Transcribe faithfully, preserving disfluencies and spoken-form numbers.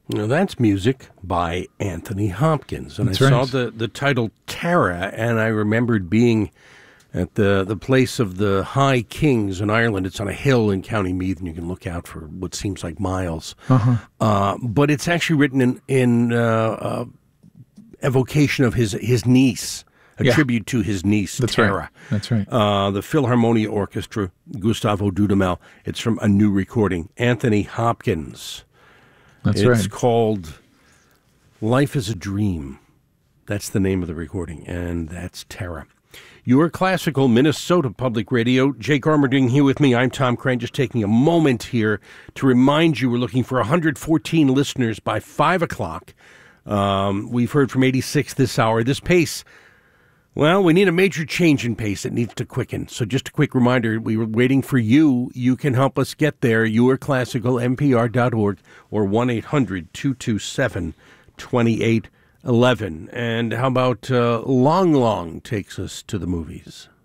Now, that's music by Anthony Hopkins. And That's I right. saw the, the title Tara, and I remembered being at the, the place of the High Kings in Ireland. It's on a hill in County Meath, and you can look out for what seems like miles. Uh-huh. Uh, but it's actually written in, in uh, uh, evocation of his, his niece, a Yeah. tribute to his niece, That's Tara. right. That's right. Uh, the Philharmonia Orchestra, Gustavo Dudamel. It's from a new recording. Anthony Hopkins. That's it's right. called Life is a Dream. That's the name of the recording, and that's Tara. Your classical Minnesota Public Radio. Jake Armerding here with me. I'm Tom Crane, just taking a moment here to remind you we're looking for one hundred fourteen listeners by five o'clock. Um, we've heard from eighty-six this hour. This pace, well, we need a major change in pace. It needs to quicken. So just a quick reminder, we were waiting for you. You can help us get there. your classical n p r dot org or one eight hundred two two seven two eight one one. And how about uh, Long Long takes us to the movies?